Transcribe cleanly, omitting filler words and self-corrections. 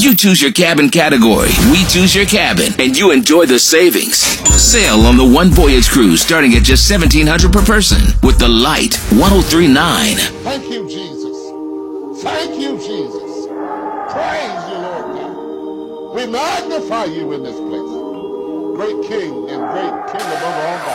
You choose your cabin category, we choose your cabin, and you enjoy the savings. Sail on the One Voyage cruise starting at just $1,700 per person with the Light 1039. Thank you, Jesus. Thank you, Jesus. Praise you, Lord God. We magnify you in this place. Great King and great King above all gods.